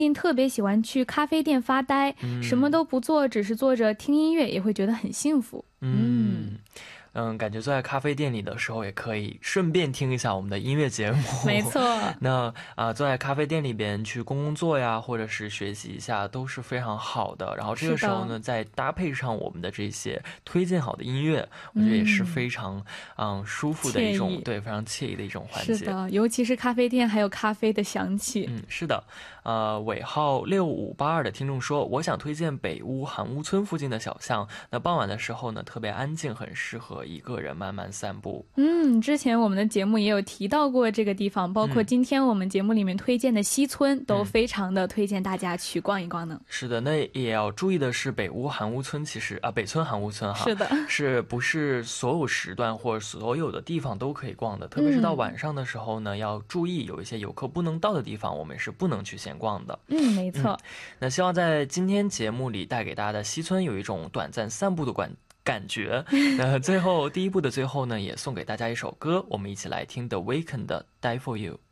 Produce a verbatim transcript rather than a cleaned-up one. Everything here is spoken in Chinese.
特别喜欢去咖啡店发呆，什么都不做，只是坐着听音乐，也会觉得很幸福。 嗯嗯，感觉坐在咖啡店里的时候，也可以顺便听一下我们的音乐节目。 没错。 那啊、呃，坐在咖啡店里边去工作呀，或者是学习一下，都是非常好的。然后这个时候呢，再搭配上我们的这些推荐好的音乐，我觉得也是非常嗯舒服的一种，对，非常惬意的一种环节。 是的，尤其是咖啡店还有咖啡的香气。 嗯，是的。呃，尾号六五八二的听众说，我想推荐北屋韩屋村附近的小巷。那傍晚的时候呢，特别安静，很适合一个人慢慢散步。 嗯，之前我们的节目也有提到过这个地方，包括今天我们节目里面推荐的西村、嗯、都非常的推荐大家去逛一逛呢。 是的，那也要注意的是，北屋韩屋村其实啊，北村韩屋村哈， 是的， 是不是所有时段或者所有的地方都可以逛的？特别是到晚上的时候呢，嗯、要注意有一些游客不能到的地方，我们是不能去闲逛的。 嗯，没错、嗯。 那希望在今天节目里带给大家的西村有一种短暂散步的感感觉。那最后第一部的最后呢，也送给大家一首歌，我们一起来听 The Weeknd 的 Die For You。